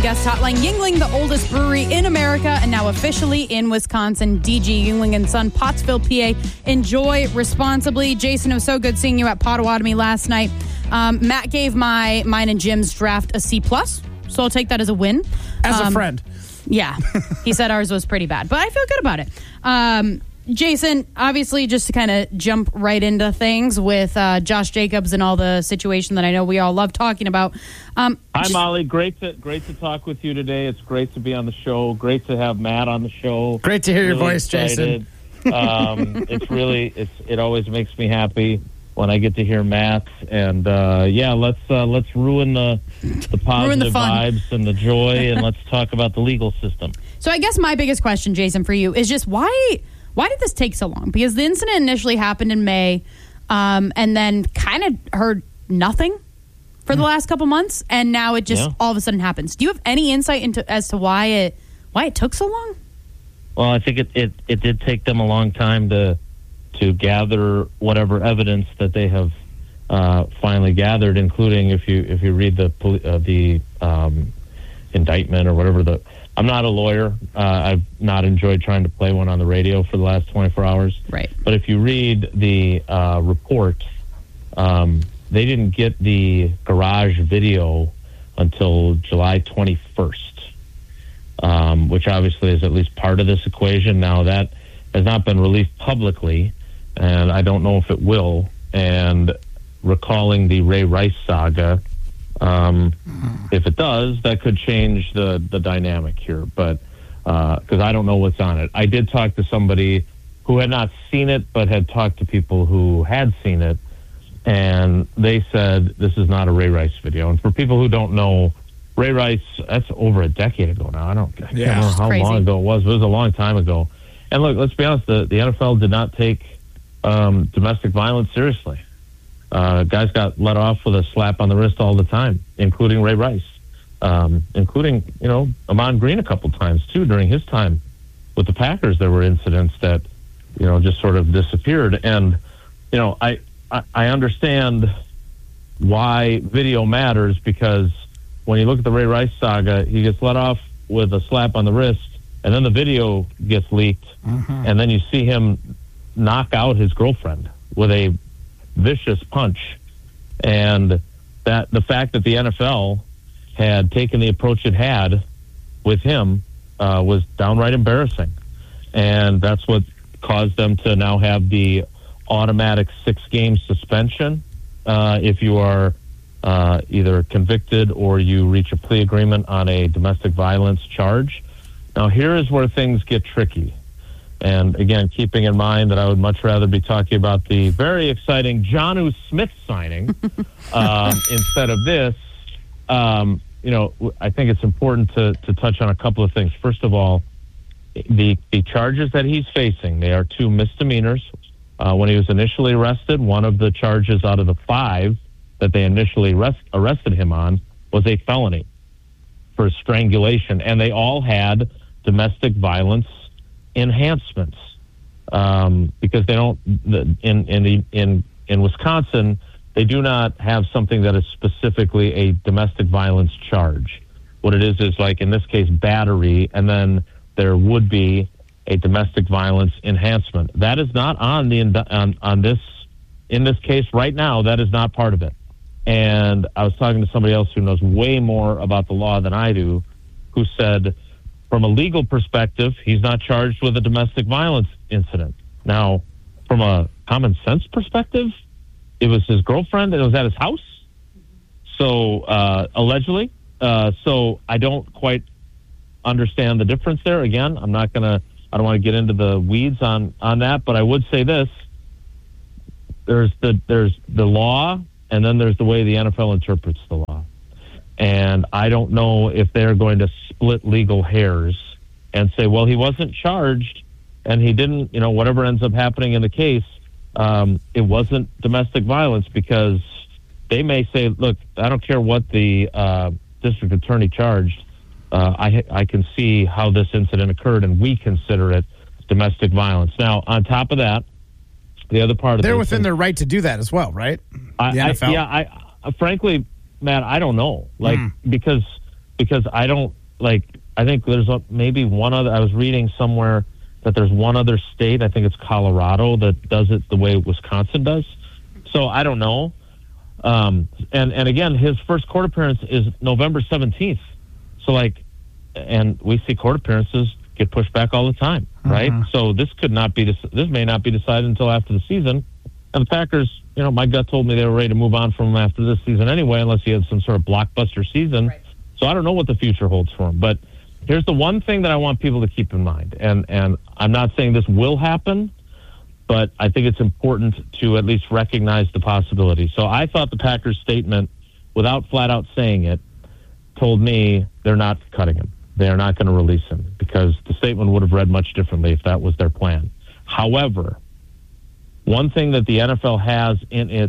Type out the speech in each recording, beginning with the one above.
guest hotline. Yuengling, the oldest brewery in America and now officially in Wisconsin. DG Yuengling & Son, Pottsville, PA. Enjoy responsibly. Jason, it was so good seeing you at Potawatomi last night. Matt gave mine and Jim's draft a C+, so I'll take that as a win. As a friend. Yeah. He said ours was pretty bad, but I feel good about it. Jason, obviously, just to kind of jump right into things with Josh Jacobs and all the situation that I know we all love talking about. Hi, Molly. Great to talk with you today. It's great to be on the show. Great to have Matt on the show. Great to hear your voice, excited. Jason. It always makes me happy when I get to hear Matt. And let's ruin the positive vibes and the joy, and let's talk about the legal system. So I guess my biggest question, Jason, for you is just why did this take so long? Because the incident initially happened in May, and then kind of heard nothing for the last couple months, and now it just all of a sudden happens. Do you have any insight as to why it took so long? Well, I think it did take them a long time to gather whatever evidence that they have finally gathered, including if you read the indictment or whatever. I'm not a lawyer. I've not enjoyed trying to play one on the radio for the last 24 hours. Right. But if you read the report, they didn't get the garage video until July 21st, which obviously is at least part of this equation. Now, that has not been released publicly, and I don't know if it will. And recalling the Ray Rice saga, if it does, that could change the dynamic here. But because I don't know what's on it. I did talk to somebody who had not seen it, but had talked to people who had seen it, and they said this is not a Ray Rice video. And for people who don't know, Ray Rice, that's over a decade ago now. I can't remember how long ago it was, but it was a long time ago. And look, let's be honest, the NFL did not take domestic violence seriously. Guys got let off with a slap on the wrist all the time, including Ray Rice, including, Ahman Green a couple times, too, during his time with the Packers. There were incidents that, just sort of disappeared. And, I understand why video matters, because when you look at the Ray Rice saga, he gets let off with a slap on the wrist, and then the video gets leaked, and then you see him knock out his girlfriend with a vicious punch. And that the fact that the NFL had taken the approach it had with him was downright embarrassing. And that's what caused them to now have the automatic 6-game suspension if you are either convicted or you reach a plea agreement on a domestic violence charge. Now, here is where things get tricky. And again, keeping in mind that I would much rather be talking about the very exciting Jonnu Smith signing instead of this, I think it's important to touch on a couple of things. First of all, the charges that he's facing, they are 2 misdemeanors. When he was initially arrested, one of the charges out of the 5 that they initially arrested him on was a felony for strangulation, and they all had domestic violence enhancements because they don't in Wisconsin, they do not have something that is specifically a domestic violence charge. What it is like, in this case, battery, and then there would be a domestic violence enhancement. That is not on this in this case right now. That is not part of it. And I was talking to somebody else who knows way more about the law than I do, who said, from a legal perspective, he's not charged with a domestic violence incident. Now, from a common sense perspective, it was his girlfriend and it was at his house. So, allegedly. So I don't quite understand the difference there. Again, I don't want to get into the weeds on that, but I would say this. There's the law, and then there's the way the NFL interprets the law. And I don't know if they're going to split legal hairs and say, well, he wasn't charged and he didn't, whatever ends up happening in the case, it wasn't domestic violence, because they may say, look, I don't care what the district attorney charged. I can see how this incident occurred, and we consider it domestic violence. Now, on top of that, the other part of they're within their right to do that as well, right? The NFL? Frankly, Matt, I don't know. Because because I don't I think there's maybe one other. I was reading somewhere that there's one other state. I think it's Colorado that does it the way Wisconsin does. So I don't know. And again, his first court appearance is November 17th. So and we see court appearances get pushed back all the time, right? So this may not be decided until after the season. And the Packers, my gut told me they were ready to move on from him after this season anyway, unless he had some sort of blockbuster season. Right. So I don't know what the future holds for him. But here's the one thing that I want people to keep in mind. And I'm not saying this will happen, but I think it's important to at least recognize the possibility. So I thought the Packers' statement, without flat out saying it, told me they're not cutting him. They are not going to release him, because the statement would have read much differently if that was their plan. However, one thing that the NFL has in its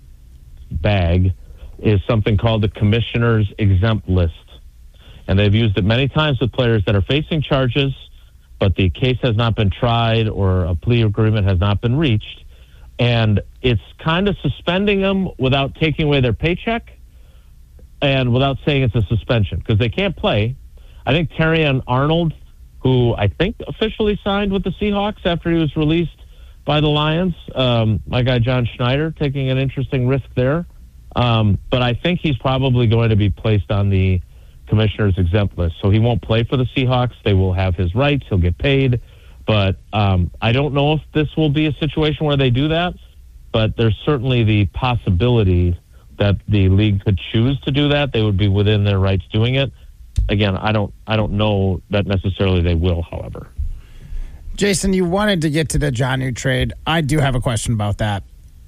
bag is something called the Commissioner's Exempt List. And they've used it many times with players that are facing charges, but the case has not been tried or a plea agreement has not been reached. And it's kind of suspending them without taking away their paycheck and without saying it's a suspension, because they can't play. I think Terrion Arnold, who I think officially signed with the Seahawks after he was released by the Lions, my guy John Schneider, taking an interesting risk there. But I think he's probably going to be placed on the Commissioner's Exempt List. So he won't play for the Seahawks. They will have his rights. He'll get paid. But I don't know if this will be a situation where they do that, but there's certainly the possibility that the league could choose to do that. They would be within their rights doing it. Again, I don't know that necessarily they will, however. Jason, you wanted to get to the Jonnu trade. I do have a question about that.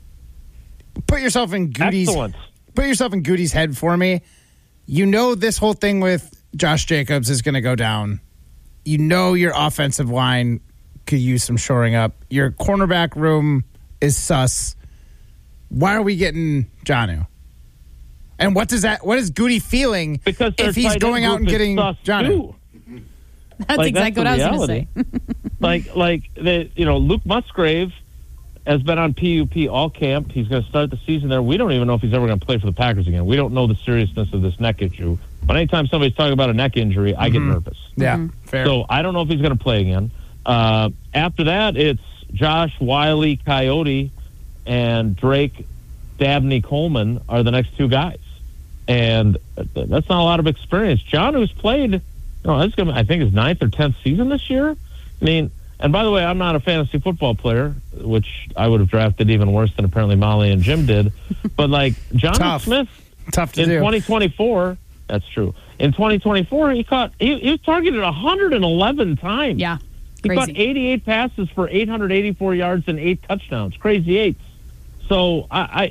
Put yourself in Goody's head for me. This whole thing with Josh Jacobs is going to go down. Your offensive line could use some shoring up. Your cornerback room is sus. Why are we getting Jonnu? And what is Goody feeling if he's going out and getting Jonnu? That's exactly what I was going to say. Luke Musgrave has been on PUP all camp. He's going to start the season there. We don't even know if he's ever going to play for the Packers again. We don't know the seriousness of this neck issue. But anytime somebody's talking about a neck injury, I get nervous. Yeah, fair. So I don't know if he's going to play again. After that, it's Josh, Wiley, Coyote, and Drake, Dabney, Coleman are the next two guys. And that's not a lot of experience. John, who's played, I think his 9th or 10th season this year. I mean, and by the way, I'm not a fantasy football player, which I would have drafted even worse than apparently Molly and Jim did. But Jonnu Smith, tough to in do. 2024, that's true. In 2024, he was targeted 111 times. Yeah, he caught 88 passes for 884 yards and 8 touchdowns. Crazy eights. So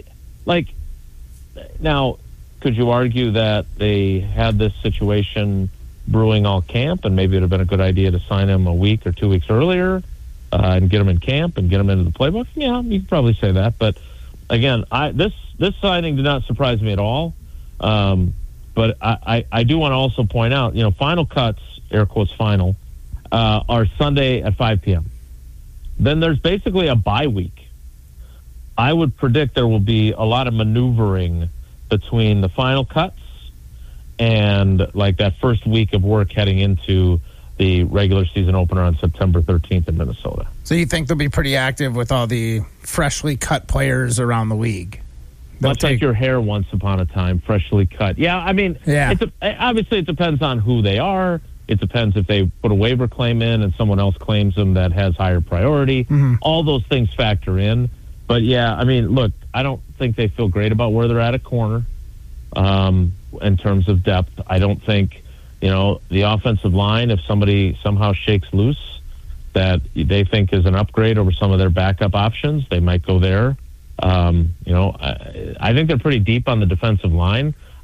now, could you argue that they had this situation brewing all camp, and maybe it would have been a good idea to sign him a week or 2 weeks earlier and get him in camp and get him into the playbook? Yeah, you could probably say that. But again, this signing did not surprise me at all. But I do want to also point out, final cuts, air quotes final, are Sunday at 5 p.m. Then there's basically a bye week. I would predict there will be a lot of maneuvering between the final cuts and that first week of work heading into the regular season opener on September 13th in Minnesota. So you think they'll be pretty active with all the freshly cut players around the league? Much like your hair once upon a time, freshly cut. Yeah, I mean, obviously it depends on who they are. It depends if they put a waiver claim in and someone else claims them that has higher priority. Mm-hmm. All those things factor in. But, yeah, I mean, look, I don't think they feel great about where they're at corner in terms of depth. I don't think, the offensive line, if somebody somehow shakes loose, that they think is an upgrade over some of their backup options, they might go there. I think they're pretty deep on the defensive line.